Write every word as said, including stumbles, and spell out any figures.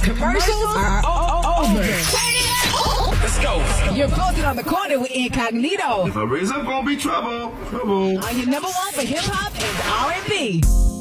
Commercials are over. Let's go. You're posted on the corner with Incognito. If I raise up, gonna be trouble. Trouble. On your number one for hip hop and R and B.